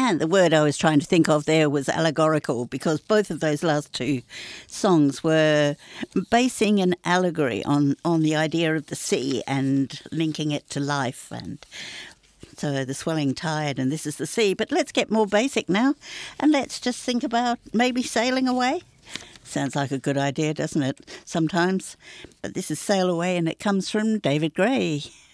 And the word I was trying to think of there was allegorical, because both of those last two songs were basing an allegory on the idea of the sea and linking it to life. And so the swelling tide, and this is the sea. But let's get more basic now, and let's just think about maybe sailing away. Sounds like a good idea, doesn't it, sometimes? But this is Sail Away, and it comes from David Gray.